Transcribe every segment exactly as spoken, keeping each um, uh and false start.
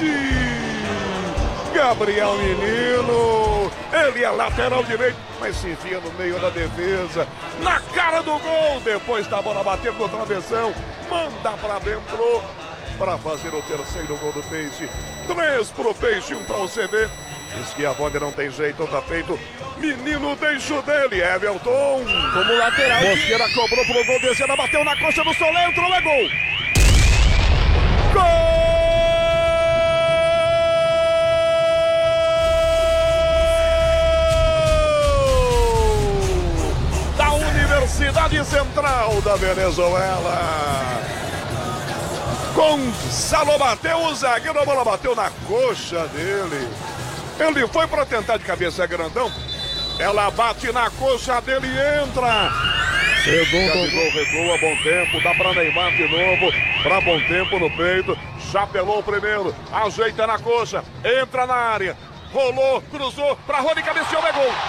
Gabriel Menino, ele é lateral direito, mas se enfia no meio da defesa, na cara do gol, depois da bola bater no travessão, manda pra dentro, para fazer o terceiro gol do Peixe. Três pro Peixe, um para o C V. Diz que a bola não tem jeito, tá feito. Menino, deixa o dele, Everton. Como lateral. Mosqueira cobrou pro gol, descendo, bateu na coxa do Solé, entrou, é gol. Gol! Da Universidade Central da Venezuela. Gonzalo bateu, o zagueiro, a bola bateu na coxa dele. Ele foi para tentar de cabeça, grandão. Ela bate na coxa dele e entra. Segundo gol, recua, bom tempo, dá para Neymar de novo, para bom tempo no peito. Chapelou o primeiro, ajeita na coxa, entra na área, rolou, cruzou, para Rony, cabeceou, é gol.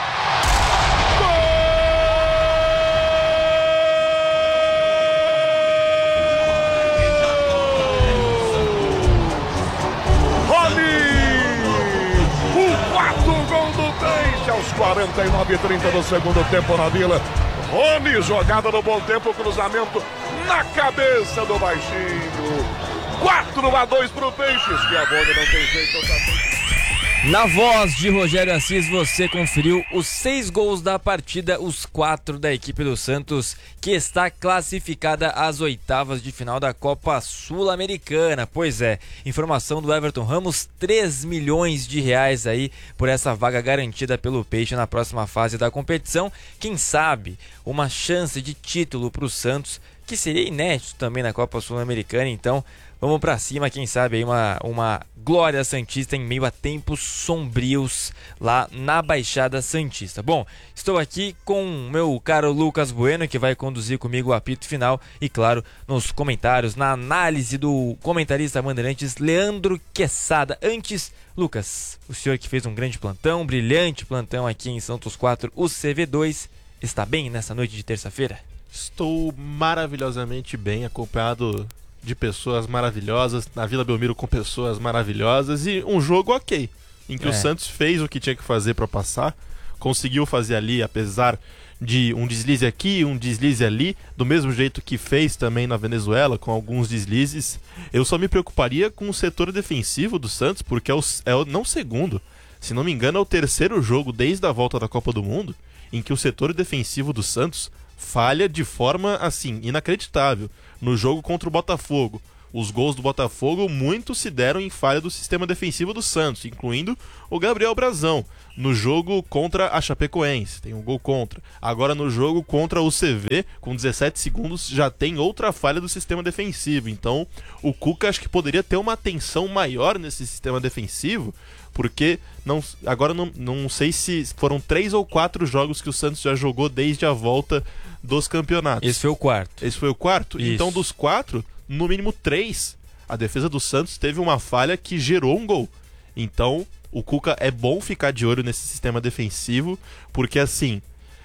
Aos quarenta e nove e trinta do segundo tempo na Vila. Rony, jogada no bom tempo, cruzamento na cabeça do baixinho. quatro a dois pro Peixes, que a bola não tem jeito. Na voz de Rogério Assis, você conferiu os seis gols da partida, os quatro da equipe do Santos, que está classificada às oitavas de final da Copa Sul-Americana. Pois é, informação do Everton Ramos, três milhões de reais aí por essa vaga garantida pelo Peixe na próxima fase da competição. Quem sabe uma chance de título para o Santos, que seria inédito também na Copa Sul-Americana. Então vamos pra cima, quem sabe aí uma, uma glória santista em meio a tempos sombrios lá na Baixada Santista. Bom, estou aqui com o meu caro Lucas Bueno, que vai conduzir comigo o apito final e, claro, nos comentários, na análise do comentarista Bandeirantes Leandro Quesada. Antes, Lucas, o senhor que fez um grande plantão, um brilhante plantão aqui em Santos quatro, o C V dois, está bem nessa noite de terça-feira? Estou maravilhosamente bem, acompanhado de pessoas maravilhosas, na Vila Belmiro com pessoas maravilhosas e um jogo ok, em que é. o Santos fez o que tinha que fazer para passar, conseguiu fazer ali, apesar de um deslize aqui, um deslize ali, do mesmo jeito que fez também na Venezuela, com alguns deslizes. Eu só me preocuparia com o setor defensivo do Santos, porque é o, é o não o segundo, se não me engano é o terceiro jogo desde a volta da Copa do Mundo, em que o setor defensivo do Santos falha de forma, assim, inacreditável. No jogo contra o Botafogo, os gols do Botafogo muito se deram em falha do sistema defensivo do Santos, incluindo o Gabriel Brazão. No jogo contra a Chapecoense, tem um gol contra. Agora no jogo contra o C V, com dezessete segundos, já tem outra falha do sistema defensivo. Então, o Cuca acho que poderia ter uma atenção maior nesse sistema defensivo, porque não, agora não, não sei se foram três ou quatro jogos que o Santos já jogou desde a volta dos campeonatos. Esse foi o quarto. Esse foi o quarto? Isso. Então, dos quatro, no mínimo três, a defesa do Santos teve uma falha que gerou um gol. Então, o Cuca é bom ficar de olho nesse sistema defensivo, porque assim,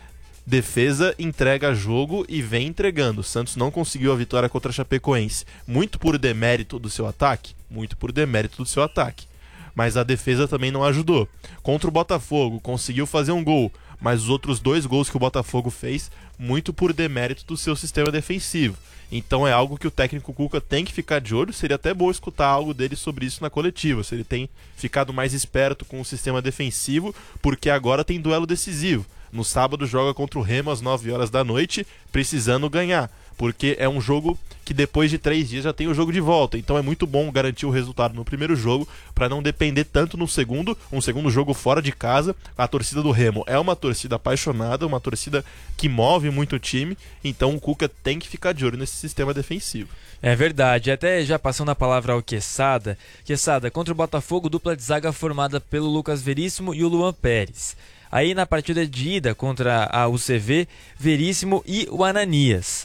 defesa entrega jogo e vem entregando. O Santos não conseguiu a vitória contra a Chapecoense, muito por demérito do seu ataque, muito por demérito do seu ataque. Mas a defesa também não ajudou. Contra o Botafogo, conseguiu fazer um gol, mas os outros dois gols que o Botafogo fez, muito por demérito do seu sistema defensivo. Então é algo que o técnico Cuca tem que ficar de olho. Seria até bom escutar algo dele sobre isso na coletiva, se ele tem ficado mais esperto com o sistema defensivo, porque agora tem duelo decisivo. No sábado joga contra o Remo às nove horas da noite, precisando ganhar, porque é um jogo que depois de três dias já tem o jogo de volta. Então é muito bom garantir o resultado no primeiro jogo, para não depender tanto no segundo, um segundo jogo fora de casa. A torcida do Remo é uma torcida apaixonada, uma torcida que move muito o time, então o Cuca tem que ficar de olho nesse sistema defensivo. É verdade, até já passando a palavra ao Quesada. Quesada, contra o Botafogo, dupla de zaga formada pelo Lucas Veríssimo e o Luan Pérez. Aí na partida de ida contra a U C V, Veríssimo e o Ananias.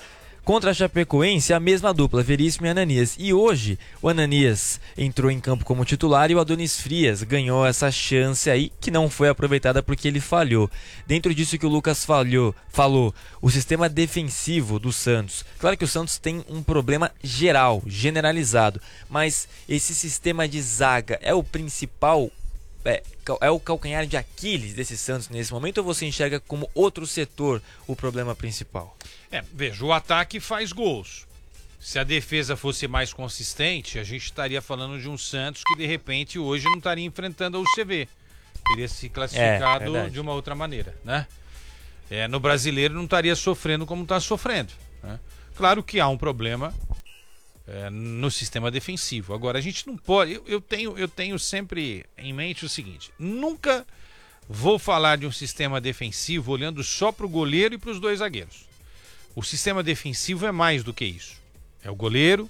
Contra a Chapecoense, a mesma dupla, Veríssimo e Ananias. E hoje, o Ananias entrou em campo como titular e o Adonis Frias ganhou essa chance aí, que não foi aproveitada porque ele falhou. Dentro disso que o Lucas falhou, falou, o sistema defensivo do Santos. Claro que o Santos tem um problema geral, generalizado, mas esse sistema de zaga é o principal, é, é o calcanhar de Aquiles desse Santos nesse momento, ou você enxerga como outro setor o problema principal? É, veja, o ataque faz gols. Se a defesa fosse mais consistente, a gente estaria falando de um Santos que de repente hoje não estaria enfrentando a U C V. Teria se classificado é, de uma outra maneira, né? É, no brasileiro não estaria sofrendo como está sofrendo, né? Claro que há um problema é, no sistema defensivo. Agora, a gente não pode... Eu, eu, tenho, eu tenho sempre em mente o seguinte: nunca vou falar de um sistema defensivo olhando só para o goleiro e para os dois zagueiros. O sistema defensivo é mais do que isso. É o goleiro,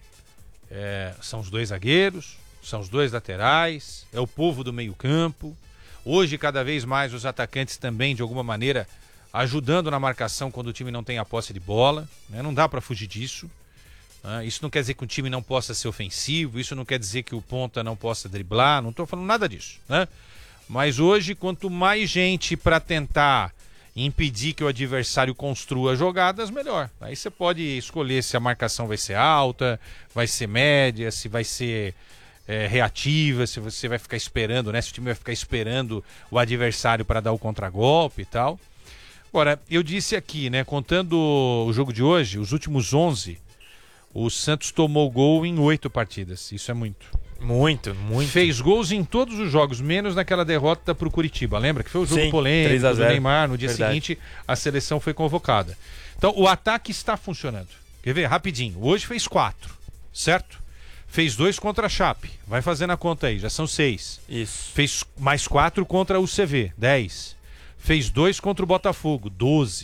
é, são os dois zagueiros, são os dois laterais, é o povo do meio-campo. Hoje, cada vez mais, os atacantes também, de alguma maneira, ajudando na marcação quando o time não tem a posse de bola, né? Não dá para fugir disso. Né? Isso não quer dizer que o time não possa ser ofensivo, isso não quer dizer que o ponta não possa driblar, não estou falando nada disso, né? Mas hoje, quanto mais gente para tentar impedir que o adversário construa jogadas, melhor. Aí você pode escolher se a marcação vai ser alta, vai ser média, se vai ser é, reativa, se você vai ficar esperando, né? Se o time vai ficar esperando o adversário para dar o contragolpe e tal. Agora, eu disse aqui, né? Contando o jogo de hoje, os últimos onze, o Santos tomou gol em oito partidas. Isso é muito. Muito, muito. Fez gols em todos os jogos, menos naquela derrota pro Curitiba. Lembra que foi o jogo Sim, polêmico três a zero. do Neymar? No dia Verdade. seguinte, a seleção foi convocada. Então, o ataque está funcionando. Quer ver? Rapidinho. Hoje fez quatro, certo? Fez dois contra a Chape. Vai fazendo a conta aí, já são seis. Isso. Fez mais quatro contra a U C V, dez. Fez dois contra o Botafogo, doze.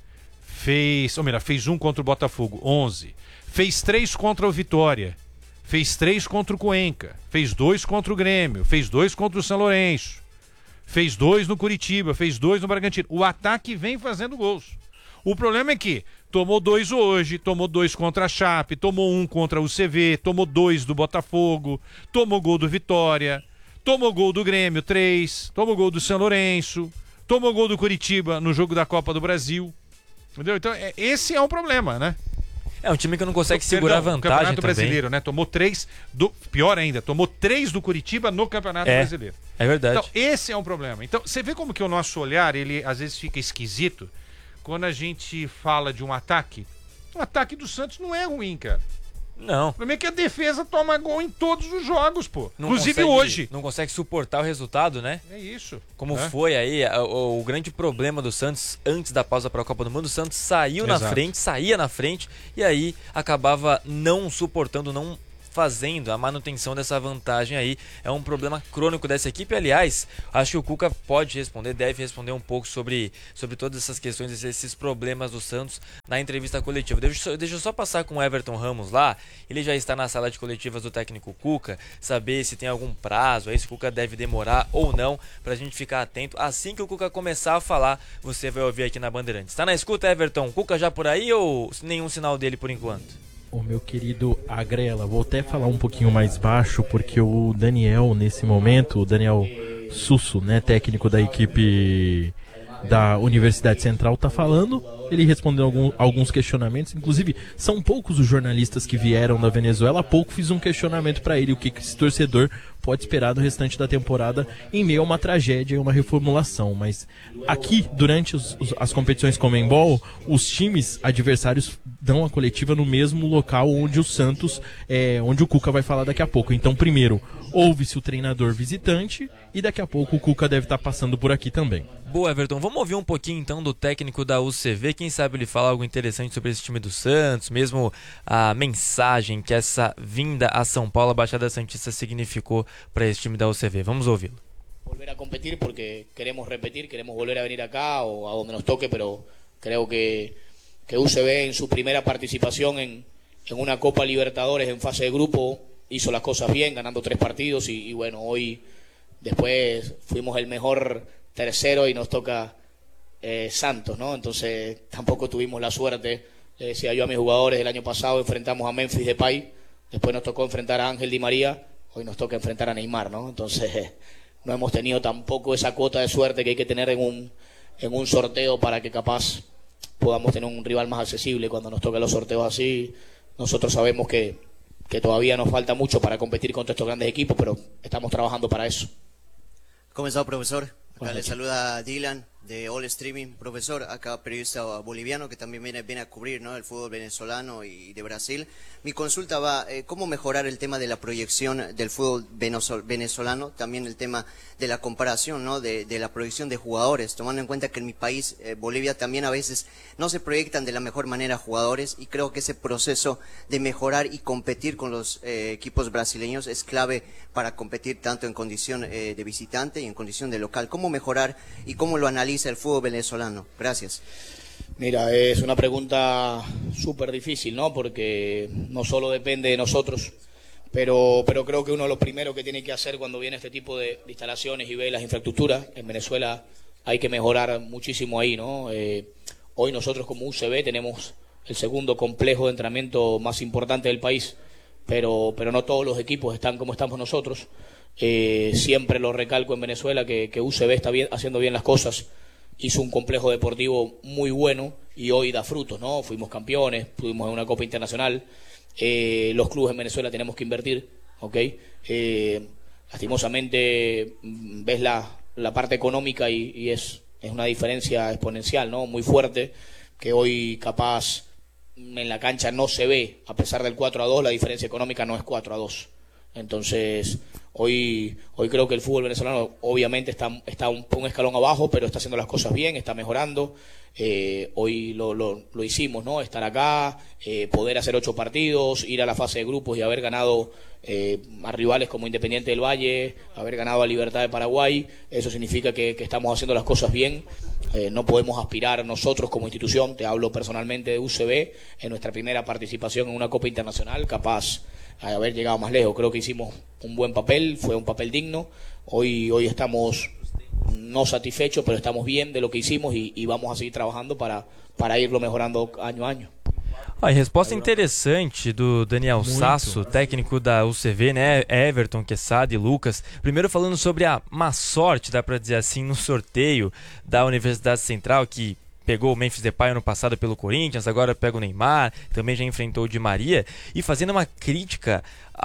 Fez, ou melhor, fez um contra o Botafogo, onze. Fez três contra o Vitória. Fez três contra o Cuenca, fez dois contra o Grêmio, fez dois contra o São Lourenço, fez dois no Curitiba, fez dois no Bragantino. O ataque vem fazendo gols. O problema é que tomou dois hoje, tomou dois contra a Chape, tomou um contra o U C V, tomou dois do Botafogo, tomou gol do Vitória, tomou gol do Grêmio, três, tomou gol do São Lourenço, tomou gol do Curitiba no jogo da Copa do Brasil. Entendeu? Então, é, esse é um problema, né? É um time que não consegue segurar Perdão, a vantagem Campeonato também. Brasileiro, né? Tomou três, do, pior ainda, tomou três do Curitiba no Campeonato é, Brasileiro. É verdade. Então, esse é um problema. Então, você vê como que o nosso olhar, ele às vezes fica esquisito quando a gente fala de um ataque. O ataque do Santos não é ruim, cara. Não. O problema é que a defesa toma gol em todos os jogos, pô. Não Inclusive consegue, hoje. Não consegue suportar o resultado, né? É isso. Como é. foi aí o, o grande problema do Santos antes da pausa para a Copa do Mundo. O Santos saiu Exato. na frente, saía na frente e aí acabava não suportando, não fazendo a manutenção dessa vantagem aí. É um problema crônico dessa equipe. Aliás, acho que o Cuca pode responder, deve responder um pouco sobre, sobre todas essas questões, esses problemas do Santos na entrevista coletiva. Deixa eu, deixa eu só passar com o Everton Ramos lá. Ele já está na sala de coletivas do técnico Cuca, saber se tem algum prazo aí, se o Cuca deve demorar ou não, pra gente ficar atento. Assim que o Cuca começar a falar, você vai ouvir aqui na Bandeirantes. Tá na escuta, Everton? Cuca já por aí ou nenhum sinal dele por enquanto? O meu querido Agrela, vou até falar um pouquinho mais baixo, porque o Daniel, nesse momento, o Daniel Susso, né, técnico da equipe da Universidade Central, tá falando. Ele respondeu algum, alguns questionamentos, inclusive são poucos os jornalistas que vieram da Venezuela. Há pouco fiz um questionamento para ele, o que esse torcedor pode esperar no restante da temporada em meio a uma tragédia e uma reformulação. Mas aqui, durante os, os, as competições Conmebol, os times adversários dão a coletiva no mesmo local onde o Santos, é, onde o Cuca vai falar daqui a pouco. Então, primeiro, ouve-se o treinador visitante e daqui a pouco o Cuca deve estar passando por aqui também. Boa, Everton. Vamos ouvir um pouquinho então do técnico da U C V. Quem sabe ele fala algo interessante sobre esse time do Santos, mesmo a mensagem que essa vinda a São Paulo, a Baixada Santista, significou para esse time da U C V. Vamos ouvi-lo. Volver a competir porque queremos repetir, queremos volver a venir acá o a donde nos toque, pero creo que, que U C V en su primera participación en, en una Copa Libertadores en fase de grupo hizo las cosas bien, ganando tres partidos y, y bueno, hoy después fuimos el mejor tercero y nos toca eh, Santos, ¿no? Entonces tampoco tuvimos la suerte le decía yo a mis jugadores, el año pasado enfrentamos a Memphis Depay, después nos tocó enfrentar a Ángel Di María, hoy nos toca enfrentar a Neymar, ¿no? Entonces no hemos tenido tampoco esa cuota de suerte que hay que tener en un, en un sorteo para que capaz podamos tener un rival más accesible cuando nos toquen los sorteos así. Nosotros sabemos que, que todavía nos falta mucho para competir contra estos grandes equipos, pero estamos trabajando para eso. ¿Cómo está, profesor? Acá Buenas le noches. saluda Dylan de All Streaming. Profesor, acá periodista boliviano que también viene, viene a cubrir, ¿no?, el fútbol venezolano y de Brasil. Mi consulta va, eh, ¿cómo mejorar el tema de la proyección del fútbol venezol- venezolano? También el tema de la comparación, ¿no?, de, de la proyección de jugadores, tomando en cuenta que en mi país, eh, Bolivia, también a veces no se proyectan de la mejor manera jugadores, y creo que ese proceso de mejorar y competir con los eh, equipos brasileños es clave para competir tanto en condición eh, de visitante y en condición de local. ¿Cómo mejorar y cómo lo analiza el fútbol venezolano? Gracias. Mira, es una pregunta súper difícil, ¿no? Porque no solo depende de nosotros, pero, pero creo que uno de los primeros que tiene que hacer cuando viene este tipo de, de instalaciones y ve las infraestructuras, en Venezuela hay que mejorar muchísimo ahí, ¿no? Eh, hoy nosotros como U C B tenemos el segundo complejo de entrenamiento más importante del país, pero, pero no todos los equipos están como estamos nosotros. Eh, siempre lo recalco en Venezuela que, que U C B está bien, haciendo bien las cosas. Hizo un complejo deportivo muy bueno y hoy da frutos, ¿no? Fuimos campeones, pudimos en una Copa Internacional. Eh, los clubes en Venezuela tenemos que invertir, ¿ok? Eh, lastimosamente ves la, la parte económica y, y es, es una diferencia exponencial, ¿no? Muy fuerte, que hoy capaz en la cancha no se ve, a pesar del cuatro a dos, la diferencia económica no es cuatro a dos. Entonces, hoy hoy creo que el fútbol venezolano obviamente está, está un, un escalón abajo, pero está haciendo las cosas bien, está mejorando. Eh, hoy lo, lo, lo hicimos, ¿no? Estar acá, eh, poder hacer ocho partidos, ir a la fase de grupos y haber ganado eh, a rivales como Independiente del Valle, haber ganado a Libertad de Paraguay, eso significa que, que estamos haciendo las cosas bien. Eh, no podemos aspirar nosotros como institución, te hablo personalmente de U C B, en nuestra primera participación en una Copa Internacional, capaz a haber llegado más lejos. Creo que hicimos un buen papel, fue un papel digno. Hoy, hoy estamos no satisfechos, pero estamos bien de lo que hicimos y, y vamos a seguir trabajando para, para irlo mejorando año a año. Ah, resposta interessante do Daniel Muito. Sasso, técnico da U C V, né? Everton, Quesada e Lucas. Primeiro falando sobre a má sorte, dá pra dizer assim, no sorteio da Universidade Central, que pegou o Memphis Depay ano passado pelo Corinthians, agora pega o Neymar, também já enfrentou o Di Maria, e fazendo uma crítica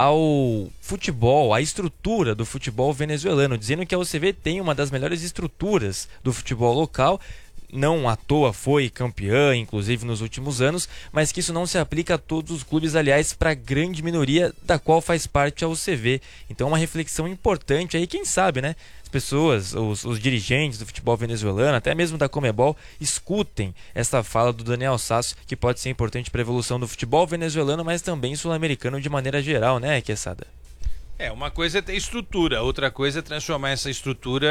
ao futebol, à estrutura do futebol venezuelano, dizendo que a U C V tem uma das melhores estruturas do futebol local, não à toa foi campeã, inclusive nos últimos anos, mas que isso não se aplica a todos os clubes, aliás, para a grande minoria da qual faz parte a U C V. Então uma reflexão importante aí, quem sabe, né? As pessoas, os, os dirigentes do futebol venezuelano, até mesmo da Conmebol, escutem essa fala do Daniel Sasso, que pode ser importante para a evolução do futebol venezuelano, mas também sul-americano de maneira geral, né, Quesada? É, uma coisa é ter estrutura, outra coisa é transformar essa estrutura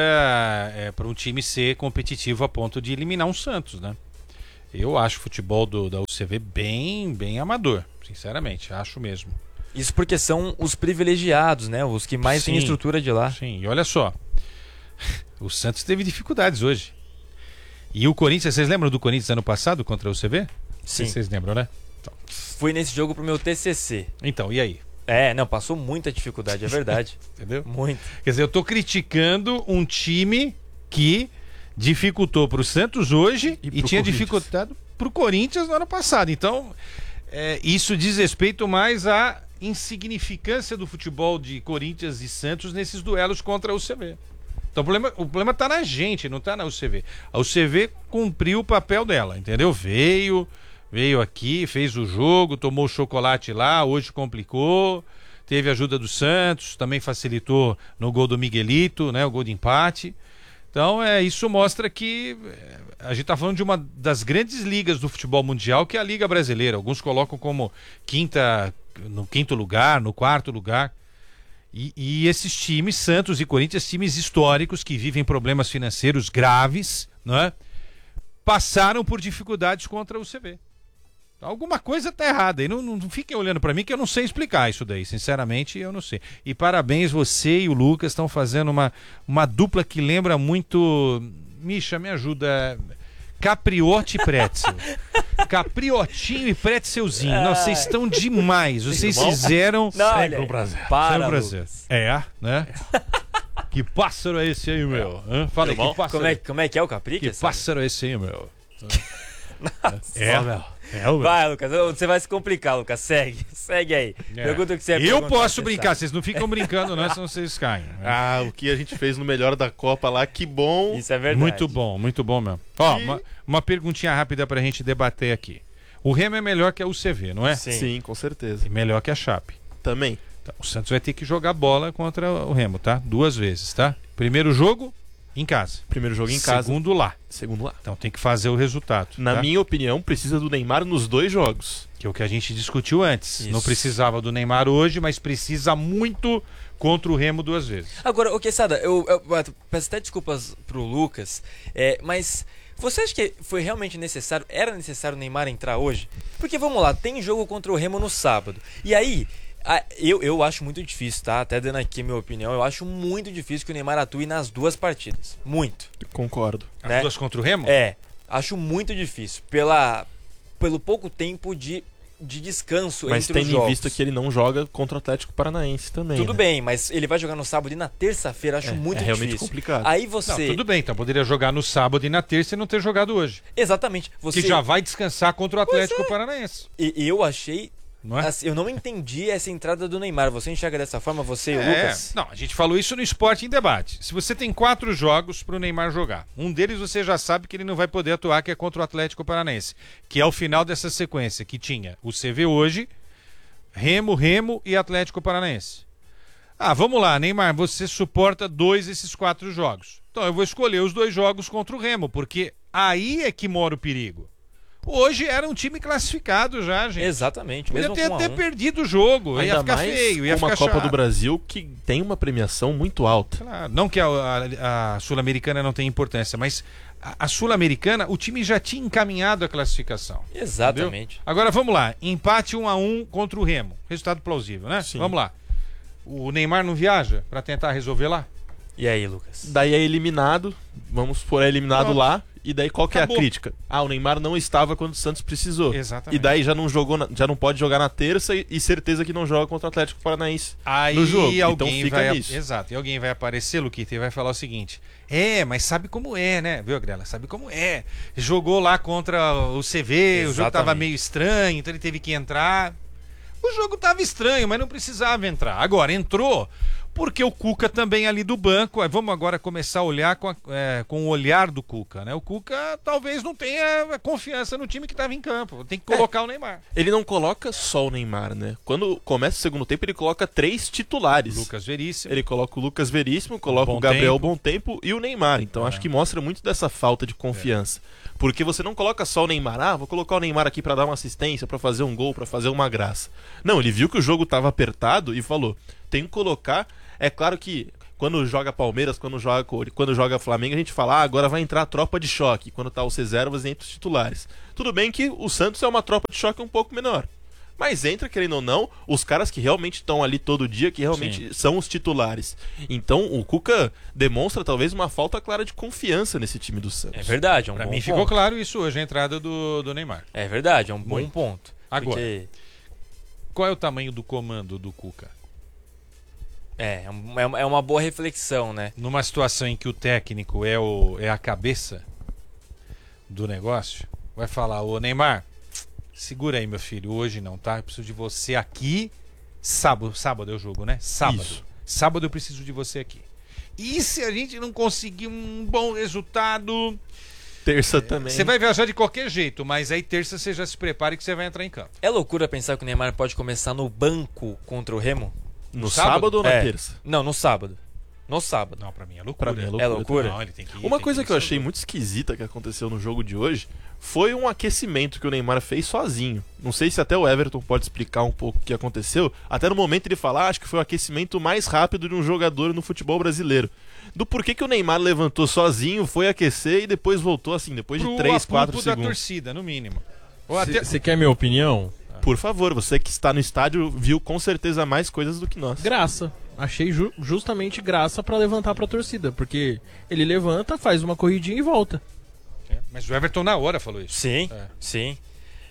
é, para um time ser competitivo a ponto de eliminar um Santos, né? Eu acho o futebol do, da U C V bem, bem amador, sinceramente, acho mesmo. Isso porque são os privilegiados, né? Os que mais Sim, têm estrutura de lá. Sim, e olha só, o Santos teve dificuldades hoje. E o Corinthians, vocês lembram do Corinthians ano passado contra a U C V? Sim. Vocês lembram, né? Fui nesse jogo pro meu T C C. Então, e aí? É, não, passou muita dificuldade, é verdade. Entendeu? Muito. Quer dizer, eu tô criticando um time que dificultou pro Santos hoje E e, pro tinha Corinthians. dificultado pro Corinthians no ano passado. Então, é, isso diz respeito mais à insignificância do futebol de Corinthians e Santos nesses duelos contra a U C V. Então o problema, o problema tá na gente, não tá na U C V. A U C V cumpriu o papel dela, entendeu? Veio... Veio aqui, fez o jogo, tomou o chocolate lá, hoje complicou, teve a ajuda do Santos, também facilitou no gol do Miguelito, né, o gol de empate. Então, é, isso mostra que é, a gente está falando de uma das grandes ligas do futebol mundial, que é a Liga Brasileira. Alguns colocam como quinta, no quinto lugar, no quarto lugar. E, e esses times, Santos e Corinthians, times históricos que vivem problemas financeiros graves, né, passaram por dificuldades contra a U C V. Alguma coisa tá errada. E não, não fiquem olhando para mim que eu não sei explicar isso daí. Sinceramente, eu não sei. E parabéns, você e o Lucas estão fazendo uma, uma dupla que lembra muito... Misha, me ajuda. Capriotti e Pretzel. Capriotinho e pretzelzinho. Não, vocês estão demais. Vocês fizeram... Não, Sempre olha, um prazer. para, Sempre um prazer. Lucas. É, né? Que pássaro é esse aí, meu? Hã? Fala aí, que pássaro Como é, como é que é o Capri? Que sabe? pássaro é esse aí, meu? Nossa. É, meu. É, meu. Vai, Lucas, você vai se complicar, Lucas. Segue, segue aí. É. Pergunta o que você Eu perguntar, posso você brincar, sabe. vocês não ficam brincando, não, senão vocês caem. né? Ah, o que a gente fez no melhor da Copa lá, que bom. Isso é verdade. Muito bom, muito bom mesmo. Ó, E- uma, uma perguntinha rápida pra gente debater aqui. O Remo é melhor que a U C V, não é? Sim. Sim, com certeza. E melhor que a Chape. Também. Tá, o Santos vai ter que jogar bola contra o Remo, tá? Duas vezes, tá? Primeiro jogo, em casa. Primeiro jogo em casa. Segundo lá. Segundo lá. Então tem que fazer o resultado. Na tá? minha opinião, precisa do Neymar nos dois jogos. Que é o que a gente discutiu antes. Isso. Não precisava do Neymar hoje, mas precisa muito contra o Remo duas vezes. Agora, o Quesada, eu, eu, eu peço até desculpas pro Lucas, é, mas você acha que foi realmente necessário, era necessário o Neymar entrar hoje? Porque vamos lá, tem jogo contra o Remo no sábado. E aí, a- eu, eu acho muito difícil, tá? Até dando aqui a minha opinião, eu acho muito difícil que o Neymar atue nas duas partidas. Muito. Concordo. As Né? duas contra o Remo? É, acho muito difícil. Pela, pelo pouco tempo de, de descanso Mas entre os tendo em jogos. vista que ele não joga contra o Atlético Paranaense também. Tudo né? bem, mas ele vai jogar no sábado e na terça-feira, acho É, muito é realmente difícil. complicado. Aí Não, você. tudo bem, então poderia jogar no sábado e na terça e não ter jogado hoje. Exatamente. Você... Que já vai descansar contra o Atlético Paranaense. E e eu achei. Não é? assim, eu não entendi essa entrada do Neymar. Você enxerga dessa forma, você e o É, Lucas? não, a gente falou isso no Esporte em Debate. Se você tem quatro jogos pro Neymar jogar, um deles você já sabe que ele não vai poder atuar, que é contra o Atlético Paranaense, que é o final dessa sequência, que tinha o C V hoje, Remo, Remo e Atlético Paranaense. Ah, vamos lá, Neymar, você suporta dois desses quatro jogos. Então eu vou escolher os dois jogos contra o Remo, porque aí é que mora o perigo. Hoje era um time classificado já, gente. Exatamente. Podia Mesmo ter com um a até um. perdido o jogo, ia Ainda ficar mais feio, ia com uma ficar Copa chato. do Brasil que tem uma premiação muito alta. Claro, não que a, a- a Sul-Americana não tenha importância, mas a, a Sul-Americana, o time já tinha encaminhado a classificação. Exatamente. Entendeu? Agora vamos lá, empate um a um contra o Remo. Resultado plausível, né? Sim. Vamos lá. O Neymar não viaja para tentar resolver lá? E aí, Lucas? Daí é eliminado, vamos por eliminado Pronto. lá. E daí qual que Acabou. é a crítica? Ah, o Neymar não estava quando o Santos precisou. Exatamente. E daí já não jogou, na- já não pode jogar na terça e, e certeza que não joga contra o Atlético Paranaense Aí no jogo. Então alguém fica vai, nisso. exato, e alguém vai aparecer, Luquita, e vai falar o seguinte: é, mas sabe como é, né? Viu, Grela? Sabe como é? Jogou lá contra o C V, o jogo tava Exatamente. meio estranho, então ele teve que entrar. O jogo tava estranho, mas não precisava entrar. Agora, entrou porque o Cuca também ali do banco. Aí vamos agora começar a olhar com, a- é, com o olhar do Cuca, né? O Cuca talvez não tenha confiança no time que estava em campo. Tem que colocar o Neymar. Ele não coloca só o Neymar, né? Quando começa o segundo tempo, ele coloca três titulares. Lucas Veríssimo. Ele coloca o Lucas Veríssimo, coloca Bom o Gabriel Tempo. Bom Tempo e o Neymar. Então acho que mostra muito dessa falta de confiança. Porque você não coloca só o Neymar, ah, vou colocar o Neymar aqui pra dar uma assistência, pra fazer um gol, pra fazer uma graça. Não, ele viu que o jogo tava apertado e falou: tem que colocar. É claro que quando joga Palmeiras, quando joga, quando joga Flamengo, a gente fala, ah, agora vai entrar a tropa de choque. Quando tá os reservas, entra os titulares. Tudo bem que o Santos é uma tropa de choque um pouco menor. Mas entra, querendo ou não, os caras que realmente estão ali todo dia, que realmente Sim. são os titulares. Então o Cuca demonstra talvez uma falta clara de confiança nesse time do Santos. É verdade, é um Pra bom mim ponto. ficou claro isso hoje, a entrada do, do Neymar. É verdade, é um bom Muito. ponto. Agora. Porque, Qual é o tamanho do comando do Cuca? é, é um- é uma- é uma boa reflexão, né? Numa situação em que o técnico é, o, é a cabeça do negócio, vai falar: ô Neymar, segura aí, meu filho, hoje não, tá? Eu preciso de você aqui. Sábado, sábado é o jogo, né? Sábado. Isso. Sábado eu preciso de você aqui. E se a gente não conseguir um bom resultado, Terça também. você vai viajar de qualquer jeito, mas aí terça você já se prepare que você vai entrar em campo. É loucura pensar que o Neymar pode começar no banco contra o Remo? No sábado? sábado, ou na É. terça? Não, no sábado. No sábado. Não, pra mim é loucura. Pra mim é É loucura. loucura? Não, ele tem que ir, Uma tem coisa ir que eu achei sábado. muito esquisita que aconteceu no jogo de hoje foi um aquecimento que o Neymar fez sozinho. Não sei se até o Everton pode explicar um pouco o que aconteceu. Até no momento ele fala, ah, acho que foi o aquecimento mais rápido de um jogador no futebol brasileiro. Do porquê que o Neymar levantou sozinho, foi aquecer e depois voltou assim, depois de Pro três, aprupo quatro da segundos. torcida, no mínimo. Ou até... Você quer minha opinião? Por favor, você que está no estádio viu com certeza mais coisas do que nós. Graça. Achei ju- justamente graça pra levantar pra torcida, porque ele levanta, faz uma corridinha e volta. É, mas o Everton na hora falou isso. Sim, É. sim.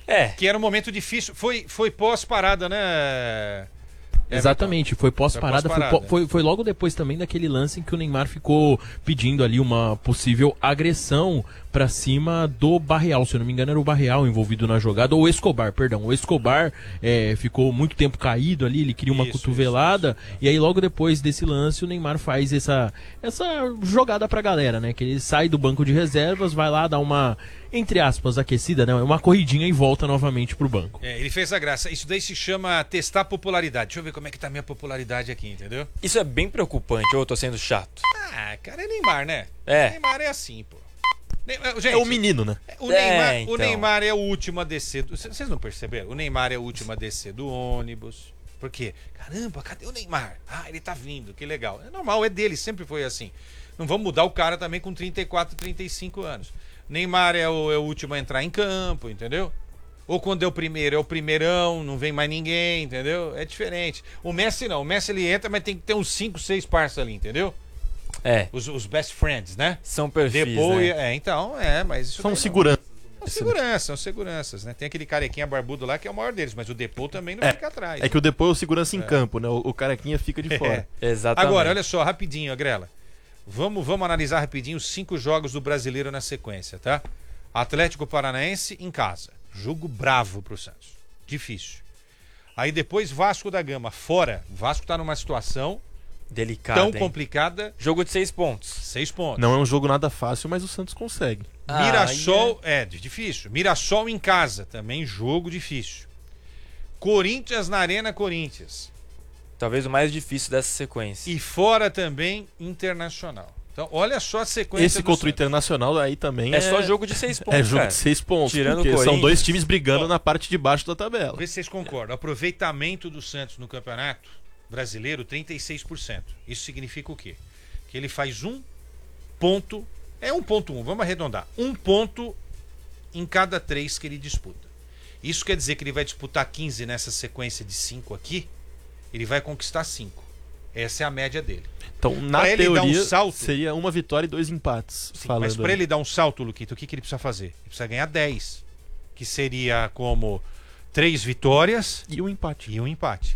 É. Que era um momento difícil. Foi, foi pós-parada, né? Exatamente, foi pós-parada, Foi foi, pós-parada. foi, foi logo depois também daquele lance em que o Neymar ficou pedindo ali uma possível agressão pra cima do Barreal, se eu não me engano era o Barreal envolvido na jogada, ou o Escobar, perdão, o Escobar é, ficou muito tempo caído ali, ele queria uma Isso, cotovelada, isso, isso. e aí logo depois desse lance o Neymar faz essa, essa jogada pra galera, né, que ele sai do banco de reservas, vai lá, dá uma, entre aspas, aquecida, né, uma corridinha e volta novamente pro banco. É, ele fez a graça. Isso daí se chama testar popularidade. Deixa eu ver como é que tá a minha popularidade aqui, entendeu? Isso é bem preocupante, ou eu tô sendo chato? Ah, cara, é Neymar, né? É. Neymar é assim, pô. Ne- Gente, É o menino, né? O, É, Neymar, então. o Neymar é o último a descer. Do... Vocês não perceberam? O Neymar é o último a descer do ônibus. Por quê? Caramba, cadê o Neymar? Ah, ele tá vindo, que legal. É normal, é dele, sempre foi assim. Não vamos mudar o cara também com trinta e quatro, trinta e cinco anos. Neymar é o, é o último a entrar em campo, entendeu? Ou quando é o primeiro, é o primeirão, não vem mais ninguém, entendeu? É diferente. O Messi não, o Messi ele entra, mas tem que ter uns cinco, seis parças ali, entendeu? É, Os, os best friends, né? são perfis, Depois, né? é, então, é, mas isso São daí não- segurança. São seguranças, são seguranças, né? Tem aquele carequinha barbudo lá que é o maior deles, mas o Depou também não É, fica atrás. É que o depois é o segurança em campo, né? O, o carequinha fica de fora. Exatamente. Agora, olha só, rapidinho, Agrela. Vamos, vamos analisar rapidinho os cinco jogos do Brasileiro na sequência, tá? Atlético Paranaense em casa. Jogo bravo pro Santos. Difícil. Aí depois Vasco da Gama, fora. Vasco tá numa situação Delicado, tão hein? complicada. Jogo de seis pontos. Seis pontos. Não é um jogo nada fácil, mas o Santos consegue. Ah, Mirassol, é difícil. Mirassol em casa, também jogo difícil. Corinthians na Arena Corinthians. Talvez o mais difícil dessa sequência. E fora também Internacional. Então, olha só a sequência Esse do contra o Santos. Internacional aí também é... É só jogo de seis pontos, É jogo cara. de seis pontos, Tirando o porque são Corinthians. dois times brigando Ó. na parte de baixo da tabela. Vamos ver se vocês concordam. Aproveitamento do Santos no campeonato brasileiro, trinta e seis por cento. Isso significa o quê? Que ele faz um ponto, é um ponto um, vamos arredondar, um ponto em cada três que ele disputa. Isso quer dizer que ele vai disputar quinze nessa sequência de cinco aqui, ele vai conquistar cinco. Essa é a média dele. Então, na Pra ele dar um teoria, salto- seria uma vitória e dois empates. Sim, falando mas para aí. ele dar um salto, Luquito, o que, que ele precisa fazer? Ele precisa ganhar dez, que seria como três vitórias E um empate. e um empate.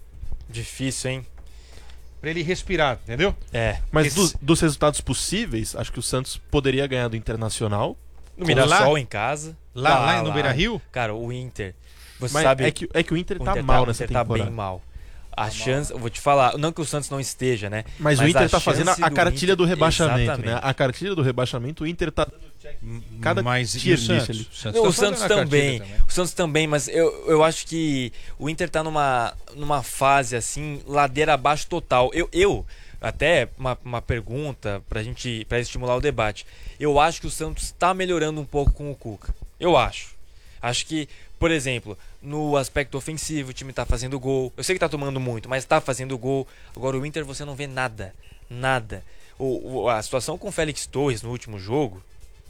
Difícil, hein? Pra ele respirar, entendeu? É. Mas Esse- dos, dos resultados possíveis, acho que o Santos poderia ganhar do Internacional. No Mirassol lá- em casa. Lá, lá no Beira-Rio? Cara, o Inter. Você Mas sabe. é, que, é que o Inter o tá Inter mal o nessa Inter tá temporada. bem mal. A chance, eu vou te falar, não que o Santos não esteja, né? Mas, o a Inter tá fazendo a, chance a do cartilha Inter- do rebaixamento, Exatamente. né? A cartilha do rebaixamento, o Inter tá dando cada Mas e tier o list Santos? ali. O Santos, Não, tá o Santos fazendo a também, cartilha o Santos também, mas eu, eu acho que o Inter tá numa, numa fase assim, ladeira abaixo total. Eu, eu até uma, uma pergunta pra gente, pra estimular o debate. Eu acho que o Santos tá melhorando um pouco com o Cuca. Eu acho. Acho que, por exemplo, no aspecto ofensivo, o time tá fazendo gol. Eu sei que tá tomando muito, mas tá fazendo gol. Agora o Inter você não vê nada, nada. O, o- a situação com o Félix Torres no último jogo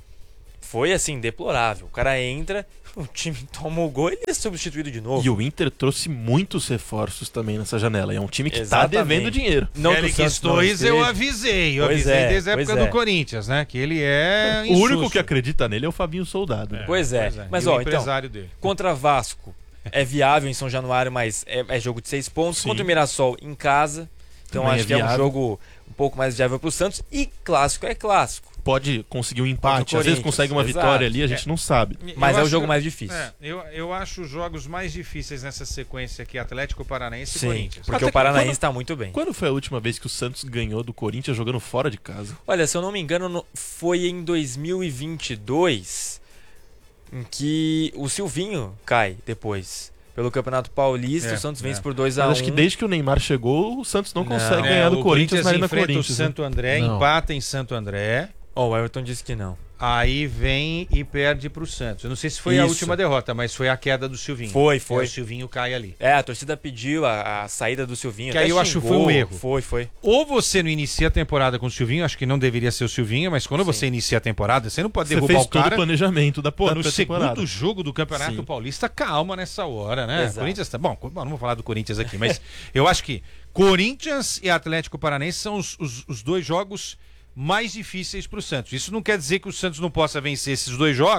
foi assim, deplorável. O cara entra, o time toma o gol e ele é substituído de novo. E o Inter trouxe muitos reforços também nessa janela. E é um time que Exatamente. tá devendo dinheiro. Não que o Félix Santos não Torres eu esteja. avisei, eu Pois avisei é, desde a pois época é. do Corinthians, né? Que ele é O único insusso. que acredita nele é o Fabinho Soldado. né? Pois é. Mas, E o ó, então, empresário dele. contra Vasco é viável em São Januário, mas é, é jogo de seis pontos. Sim. Contra o Mirassol em casa. Então Também acho é que é um viável. jogo um pouco mais viável pro Santos. E clássico é clássico. Pode conseguir um Contra empate, o às vezes Corinthians, consegue uma exato. vitória ali, a gente não sabe. Mas Eu é o acho- jogo mais difícil. É, eu, eu acho os jogos mais difíceis nessa sequência aqui, Atlético Paranaense e Sim, Corinthians. porque Até o Paranaense quando- tá muito bem. Quando foi a última vez que o Santos ganhou do Corinthians jogando fora de casa? Olha, se eu não me engano, no- foi em dois mil e vinte e dois em que o Silvinho cai depois. Pelo Campeonato Paulista, É, o Santos é. vence por dois a um. Mas acho que desde que o Neymar chegou, o Santos não, Não. consegue É, ganhar do o Corinthians na Arena enfrenta Corinthians. o né? Santo André, Não. empata em Santo André, Ó, o Everton disse que não. aí vem e perde pro Santos. Eu não sei se foi a Isso. última derrota, mas foi a queda do Silvinho. Foi, E foi. aí o Silvinho cai ali. É, a torcida pediu a, a saída do Silvinho. Que até aí eu acho que xingou. foi um erro. Foi, foi. Ou você não inicia a temporada com o Silvinho, acho que não deveria ser o Silvinho, mas quando você inicia a temporada, você não pode Você derrubar fez o todo cara. o planejamento da, Pô, da no pré-temporada. segundo jogo do Campeonato Sim. Paulista, calma nessa hora, né? Exato. Corinthians tá bom, bom, não vou falar do Corinthians aqui, mas eu acho que Corinthians e Atlético Paranaense são os, os, os dois jogos mais difíceis para o Santos. Isso não quer dizer que o Santos não possa vencer esses dois jogos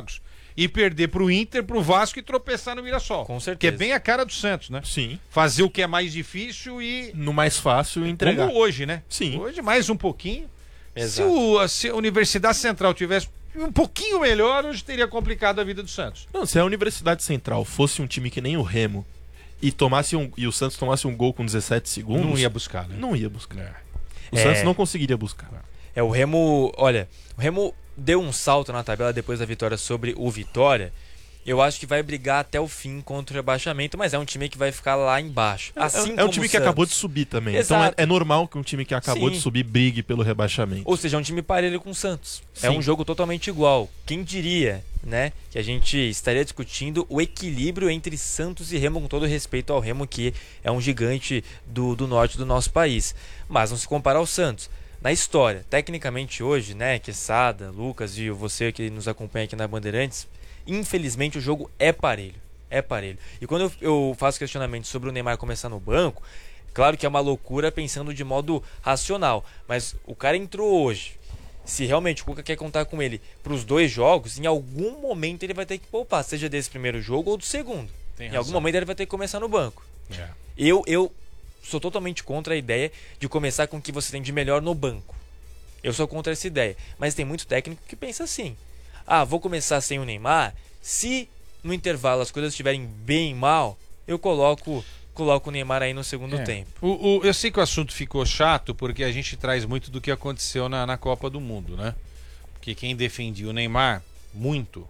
e perder pro Inter, pro Vasco e tropeçar no Mirassol. Com certeza. Que é bem a cara do Santos, né? Sim. Fazer o que é mais difícil e... No mais fácil entregar. Como hoje, né? Sim. Hoje mais um pouquinho. Se, Exato. o, se a Universidade Central tivesse um pouquinho melhor, hoje teria complicado a vida do Santos. Não, se a Universidade Central fosse um time que nem o Remo e, tomasse um, e o Santos tomasse um gol com dezessete segundos... Não ia buscar, né? Não ia buscar. O É. Santos não conseguiria buscar. É, o Remo, olha, o Remo deu um salto na tabela depois da vitória sobre o Vitória. Eu acho que vai brigar até o fim contra o rebaixamento, mas é um time que vai ficar lá embaixo. Assim é, é um como time o que Santos. acabou de subir também. Exato. Então é, é normal que um time que acabou Sim. de subir brigue pelo rebaixamento. Ou seja, é um time parelho com o Santos. É Sim. um jogo totalmente igual. Quem diria, né, que a gente estaria discutindo o equilíbrio entre Santos e Remo, com todo respeito ao Remo, que é um gigante do, do norte do nosso país. Mas não se compara ao Santos. Na história, tecnicamente hoje, né, Quesada, Lucas e você que nos acompanha aqui na Bandeirantes, infelizmente o jogo é parelho. É parelho. E quando eu, eu faço questionamento sobre o Neymar começar no banco, claro que é uma loucura pensando de modo racional, mas o cara entrou hoje. Se realmente o Cuca quer contar com ele para os dois jogos, em algum momento ele vai ter que poupar, seja desse primeiro jogo ou do segundo. Tem em razão. algum momento ele vai ter que começar no banco. É. Eu, eu sou totalmente contra a ideia de começar com o que você tem de melhor no banco. Eu sou contra essa ideia. Mas tem muito técnico que pensa assim. Ah, vou começar sem o Neymar. Se no intervalo as coisas estiverem bem mal, eu coloco, coloco o Neymar aí no segundo É. tempo. O, o, eu sei que o assunto ficou chato porque a gente traz muito do que aconteceu na, na Copa do Mundo, né? Porque quem defendia o Neymar muito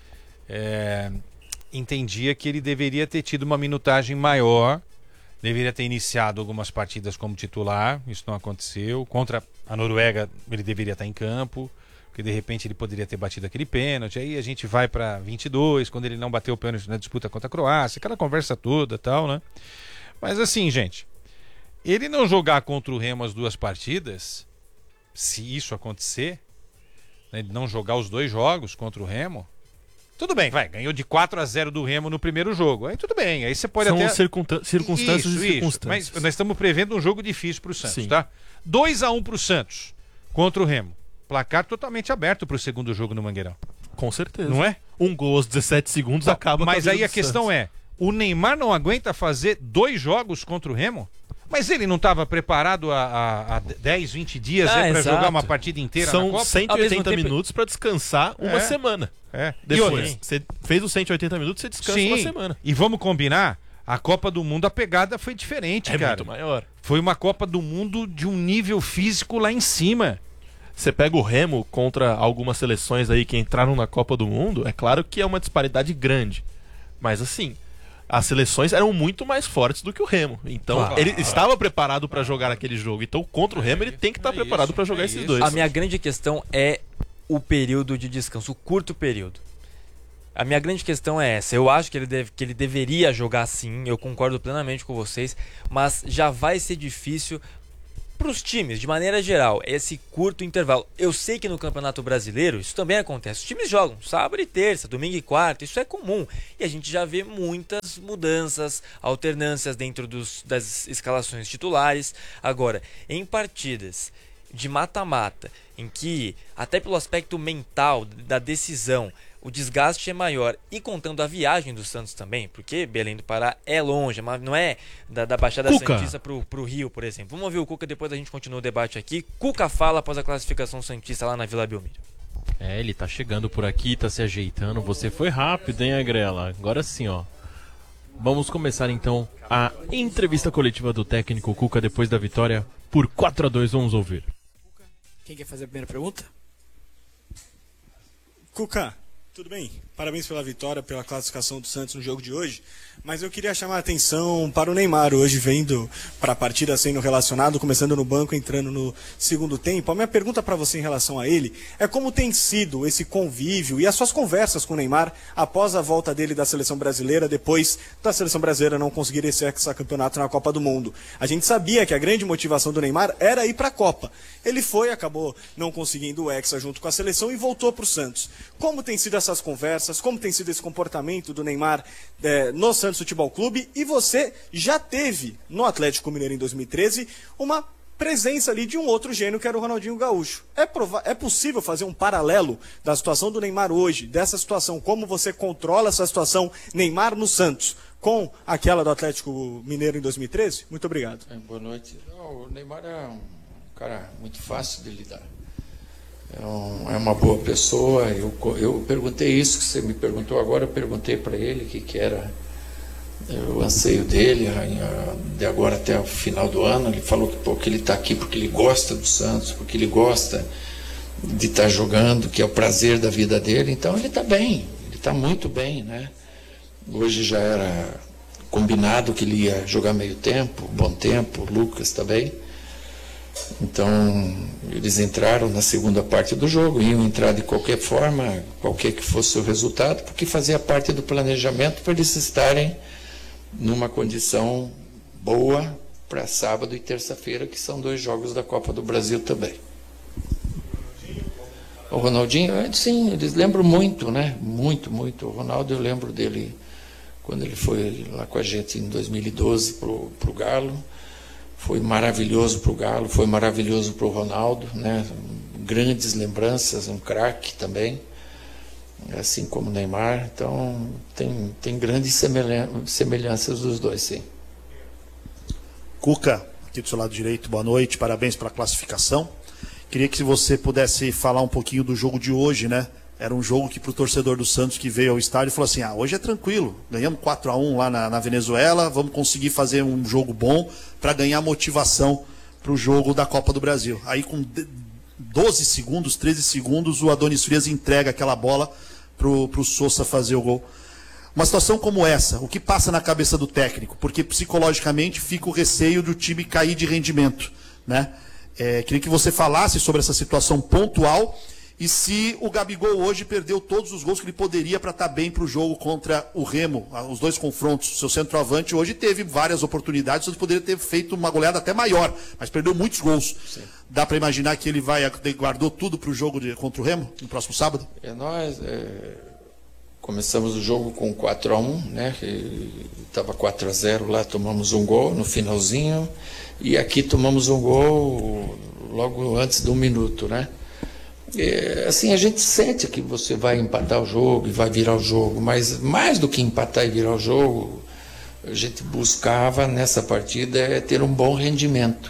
é, entendia que ele deveria ter tido uma minutagem maior, deveria ter iniciado algumas partidas como titular, isso não aconteceu. Contra a Noruega ele deveria estar em campo, porque de repente ele poderia ter batido aquele pênalti, aí a gente vai para vinte e dois, quando ele não bateu o pênalti na disputa contra a Croácia, aquela conversa toda, tal, né? Mas assim, gente, ele não jogar contra o Remo as duas partidas, se isso acontecer, né, ele não jogar os dois jogos contra o Remo, tudo bem, vai, ganhou de quatro a zero do Remo no primeiro jogo, aí tudo bem, aí você pode São até... circunta- circunstâncias Isso, e isso. circunstâncias. Mas nós estamos prevendo um jogo difícil para o Santos, Sim. tá? dois a um para o Santos contra o Remo. Placar totalmente aberto para o segundo jogo no Mangueirão. Com certeza. Não é? Um gol aos dezessete segundos acaba Mas com a aí vida a do questão Santos. é, o Neymar não aguenta fazer dois jogos contra o Remo? Mas ele não estava preparado há, há, há dez, vinte dias Ah, para exato. jogar uma partida inteira na São Copa? cento e Ao mesmo oitenta tempo- minutos pra descansar uma É. semana. É. E outra, Depois, você fez os cento e oitenta minutos, você descansa sim, uma semana. e vamos combinar, a Copa do Mundo, a pegada foi diferente, É cara. muito maior. Foi uma Copa do Mundo de um nível físico lá em cima. Você pega o Remo contra algumas seleções aí que entraram na Copa do Mundo, é claro que é uma disparidade grande. Mas assim, as seleções eram muito mais fortes do que o Remo. Então, Claro. ele estava preparado para jogar aquele jogo. Então, contra o Remo, ele tem que estar é preparado isso, para jogar é esses isso. dois. A minha grande questão é o período de descanso, o curto período. A minha grande questão é essa. Eu acho que ele, deve, que ele deveria jogar sim, eu concordo plenamente com vocês, mas já vai ser difícil para os times, de maneira geral, esse curto intervalo. Eu sei que no Campeonato Brasileiro isso também acontece. Os times jogam sábado e terça, domingo e quarta, isso é comum. E a gente já vê muitas mudanças, alternâncias dentro dos, das escalações titulares. Agora, em partidas de mata-mata, em que, até pelo aspecto mental da decisão, o desgaste é maior, e contando a viagem do Santos também, porque Belém do Pará é longe, mas não é da, da Baixada Cuca. Santista pro, pro Rio, por exemplo. Vamos ouvir o Cuca, depois a gente continua o debate aqui. Cuca fala após a classificação santista lá na Vila Belmiro. É, ele tá chegando por aqui, tá se ajeitando. Você foi rápido, hein, Agrela? Agora sim, ó. Vamos começar então a entrevista coletiva do técnico Cuca depois da vitória por quatro a dois. Vamos ouvir. Quem quer fazer a primeira pergunta? Cuca, tudo bem? Parabéns pela vitória, pela classificação do Santos no jogo de hoje. Mas eu queria chamar a atenção para o Neymar hoje, vendo para a partida sendo relacionado, começando no banco, entrando no segundo tempo. A minha pergunta para você em relação a ele é como tem sido esse convívio e as suas conversas com o Neymar após a volta dele da seleção brasileira, depois da seleção brasileira não conseguir esse hexacampeonato na Copa do Mundo. A gente sabia que a grande motivação do Neymar era ir para a Copa. Ele foi, acabou não conseguindo o hexa junto com a seleção e voltou para o Santos. Como tem sido essas conversas? Como tem sido esse comportamento do Neymar é, no Santos Futebol Clube? E você já teve no Atlético Mineiro em dois mil e treze uma presença ali de um outro gênio que era o Ronaldinho Gaúcho. É, prova- é possível fazer um paralelo da situação do Neymar hoje, dessa situação, como você controla essa situação Neymar no Santos, com aquela do Atlético Mineiro em dois mil e treze? Muito obrigado. É, boa noite. Não, o Neymar é um cara muito fácil de lidar. É, um, é uma boa pessoa. Eu, eu perguntei isso que você me perguntou agora, eu perguntei para ele o que, que era o anseio dele de agora até o final do ano. Ele falou que, pô, que ele está aqui porque ele gosta do Santos, porque ele gosta de estar tá jogando, que é o prazer da vida dele. Então ele está bem, ele está muito bem, né? Hoje já era combinado que ele ia jogar meio tempo, bom tempo, o Lucas também. Então eles entraram na segunda parte do jogo, iam entrar de qualquer forma, qualquer que fosse o resultado, porque fazia parte do planejamento para eles estarem numa condição boa para sábado e terça-feira, que são dois jogos da Copa do Brasil também. O Ronaldinho, sim, eles lembram muito, né? Muito, muito. O Ronaldo, eu lembro dele quando ele foi lá com a gente em dois mil e doze para o Galo. Foi maravilhoso para o Galo, foi maravilhoso para o Ronaldo, né? Grandes lembranças, um craque também, assim como o Neymar. Então tem, tem grandes semelhanças dos dois, sim. Cuca, aqui do seu lado direito, boa noite, parabéns pela classificação. Queria que você pudesse falar um pouquinho do jogo de hoje, né? Era um jogo que para o torcedor do Santos que veio ao estádio falou assim, ah, hoje é tranquilo, ganhamos quatro a um lá na, na Venezuela, vamos conseguir fazer um jogo bom para ganhar motivação para o jogo da Copa do Brasil. Aí com doze segundos, treze segundos, o Adonis Frias entrega aquela bola para o Sousa fazer o gol. Uma situação como essa, o que passa na cabeça do técnico? Porque psicologicamente fica o receio do time cair de rendimento, né? É, queria que você falasse sobre essa situação pontual e se o Gabigol hoje perdeu todos os gols que ele poderia para estar bem para o jogo contra o Remo, os dois confrontos. O seu centroavante hoje teve várias oportunidades, ele poderia ter feito uma goleada até maior, mas perdeu muitos gols. Sim. Dá para imaginar que ele vai guardou tudo para o jogo de, contra o Remo no próximo sábado? É, nós é, começamos o jogo com quatro a um, né? Estava quatro a zero lá, tomamos um gol no finalzinho e aqui tomamos um gol logo antes de um minuto, né? É, assim, a gente sente que você vai empatar o jogo e vai virar o jogo, mas mais do que empatar e virar o jogo, a gente buscava nessa partida é ter um bom rendimento,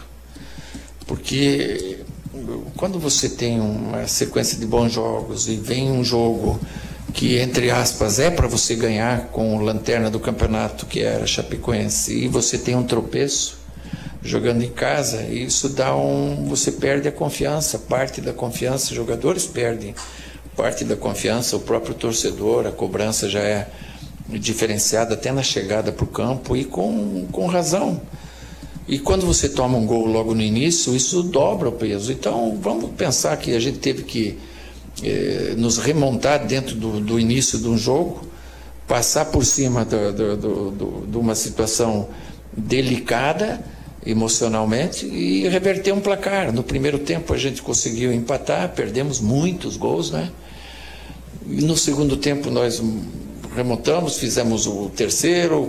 porque quando você tem uma sequência de bons jogos e vem um jogo que, entre aspas, é para você ganhar com o lanterna do campeonato, que era Chapecoense, e você tem um tropeço jogando em casa, isso dá um, você perde a confiança, parte da confiança, os jogadores perdem parte da confiança, o próprio torcedor, a cobrança já é diferenciada até na chegada para o campo e com, com razão. E quando você toma um gol logo no início, isso dobra o peso. Então vamos pensar que a gente teve que eh, nos remontar dentro do, do início de um jogo, passar por cima do, do, do, do, de uma situação delicada emocionalmente e reverter um placar. No primeiro tempo a gente conseguiu empatar, perdemos muitos gols, né? E no segundo tempo nós remontamos, fizemos o terceiro,